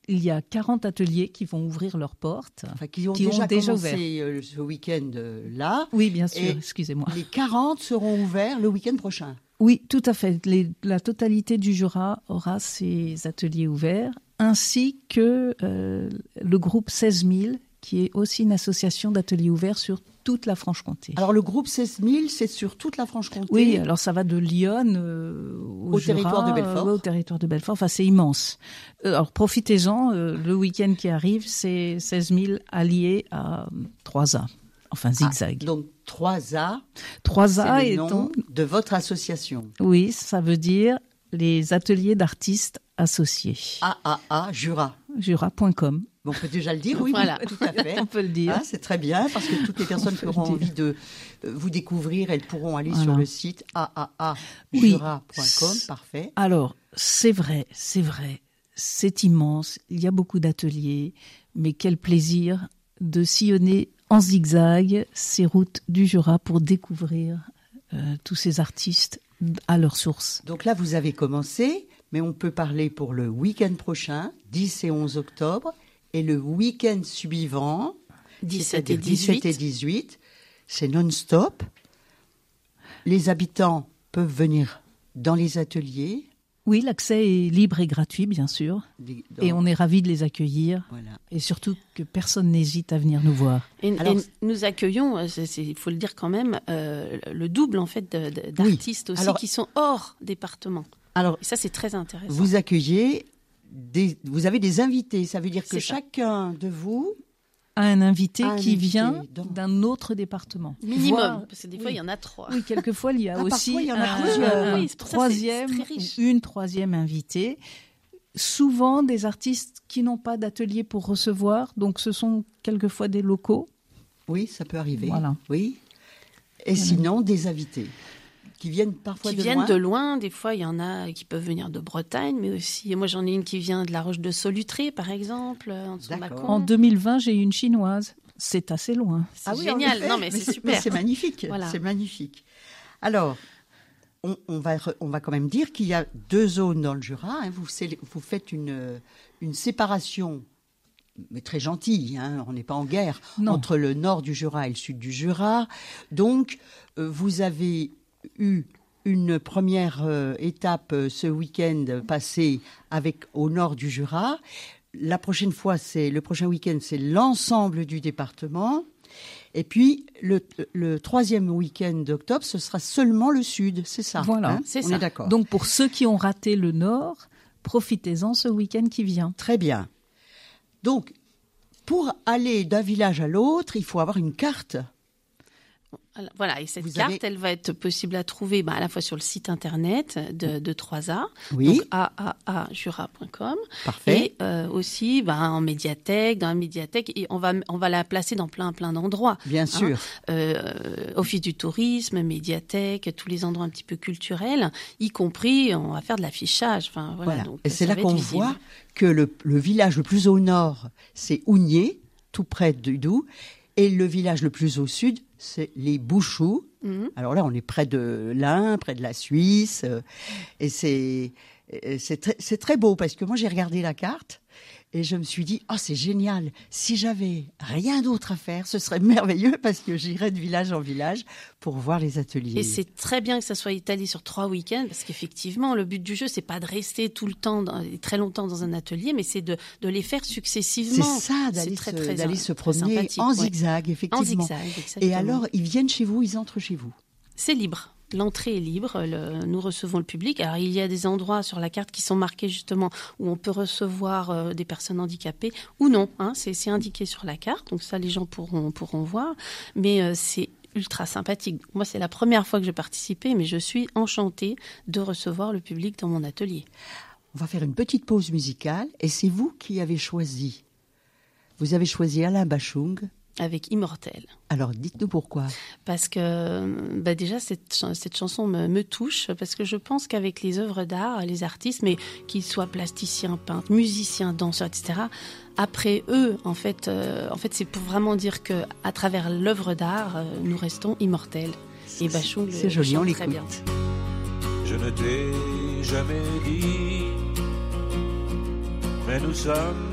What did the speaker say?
il y a 40 ateliers qui vont ouvrir leurs portes. Enfin, qui ont qui déjà ont déjà commencé ce week-end-là. Oui, bien sûr, Et excusez-moi. Les 40 seront ouverts le week-end prochain. Oui, tout à fait. La totalité du Jura aura ses ateliers ouverts, ainsi que le groupe 16 000, qui est aussi une association d'ateliers ouverts sur toute la Franche-Comté. Alors le groupe 16 000, c'est sur toute la Franche-Comté. Oui, alors ça va de Lyon au Jura, territoire de Belfort. au territoire de Belfort. Enfin, c'est immense. Alors profitez-en. Le week-end qui arrive, c'est 16 000 alliés à 3A. Enfin, zigzag. Donc 3A. 3A c'est le étant nom de votre association. Oui, ça veut dire les ateliers d'artistes associés. AAA Jura. Jura.com. Bon, on peut déjà le dire, oui, Voilà. tout à fait. On peut le dire. C'est très bien, parce que toutes les personnes qui auront envie de vous découvrir, elles pourront aller Voilà. sur le site aaajura.com. Oui. Parfait. Alors, c'est vrai, c'est immense, il y a beaucoup d'ateliers, mais quel plaisir de sillonner en zigzag ces routes du Jura pour découvrir tous ces artistes à leur source. Donc là, vous avez commencé, mais on peut parler pour le week-end prochain, 10 et 11 octobre, et le week-end suivant, 17 et 18, c'est non-stop. Les habitants peuvent venir dans les ateliers. Oui, l'accès est libre et gratuit, bien sûr, et on est ravis de les accueillir, Voilà. et surtout que personne n'hésite à venir nous voir. Et Alors, nous accueillons, il faut le dire quand même, le double en fait d'artistes aussi Alors, qui sont hors département. Alors, Et ça, c'est très intéressant. vous accueillez, vous avez des invités. Ça veut dire que C'est ça. chacun de vous À un invité Un qui invité vient dans- d'un autre département. Minimum, Voire- parce que des fois, il y en a 3. Oui, quelquefois, il y a Ah, aussi parfois, il y en a un plusieurs. Oui, c'est pour ça, troisième c'est très riche. ou une troisième invitée. Souvent des artistes qui n'ont pas d'atelier pour recevoir, donc ce sont quelquefois des locaux. Oui, ça peut arriver. Voilà. Oui. Et sinon, des invités qui viennent parfois Qui de viennent loin. de loin, des fois il y en a qui peuvent venir de Bretagne, mais aussi, moi j'en ai une qui vient de la Roche de Solutré par exemple, en dessous de D'accord. Mâcon. En 2020, j'ai eu une chinoise. C'est assez loin. C'est Ah oui, en génial, effet. non mais c'est super. C'est magnifique. Voilà. C'est magnifique. Alors, on va quand même dire qu'il y a 2 zones dans le Jura. Hein. Vous faites une séparation, mais très gentille. Hein. On n'est pas en guerre Non. entre le nord du Jura et le sud du Jura. Donc, vous avez eu une première étape ce week-end passé au nord du Jura. La prochaine fois, le prochain week-end, c'est l'ensemble du département. Et puis, le troisième week-end d'octobre, ce sera seulement le sud, c'est ça. Voilà. Hein, C'est on ça. est d'accord. Donc pour ceux qui ont raté le Nord, profitez-en ce week-end qui vient. Très bien. Donc, pour aller d'un village à l'autre, il faut avoir une carte. Voilà, et cette Vous carte, avez- elle va être possible à trouver à la fois sur le site internet de 3A, Oui. donc aaajura.com, Parfait. et aussi en médiathèque, dans la médiathèque, et on va la placer dans plein d'endroits. Bien sûr. Office du tourisme, médiathèque, tous les endroits un petit peu culturels, y compris, on va faire de l'affichage. Enfin, voilà. Voilà. Donc, Et c'est ça là va être qu'on visible. voit que le village le plus au nord, c'est Ougnier, tout près du Doubs. Et le village le plus au sud, c'est les Bouchoux. Mhm. Alors là, on est près de l'Ain, près de la Suisse. Et c'est très beau parce que moi, j'ai regardé la carte et je me suis dit, oh, c'est génial. Si j'avais rien d'autre à faire, ce serait merveilleux parce que j'irais de village en village pour voir les ateliers. Et c'est très bien que ça soit étalé sur 3 week-ends, parce qu'effectivement, le but du jeu, c'est pas de rester tout le temps, très longtemps dans un atelier, mais c'est de les faire successivement. C'est ça, d'aller se promener sympathique, en ouais. zigzag, effectivement. En zigzag, exactement. Et alors, ils viennent chez vous, ils entrent chez vous. C'est libre. L'entrée est libre, nous recevons le public. Alors, il y a des endroits sur la carte qui sont marqués justement où on peut recevoir des personnes handicapées ou non. Hein, c'est indiqué sur la carte, donc ça, les gens pourront voir. Mais c'est ultra sympathique. Moi, c'est la première fois que je participais, mais je suis enchantée de recevoir le public dans mon atelier. On va faire une petite pause musicale et c'est vous qui avez choisi. Vous avez choisi Alain Bachung. Avec Immortel. Alors, dites-nous pourquoi. Parce que déjà, cette chanson me touche, parce que je pense qu'avec les œuvres d'art, les artistes, mais qu'ils soient plasticiens, peintres, musiciens, danseurs, etc., après eux, en fait c'est pour vraiment dire que à travers l'œuvre d'art, nous restons immortels. Et Bachung C'est joli, on chante très l'écoute. bien. Je ne t'ai jamais dit, mais nous sommes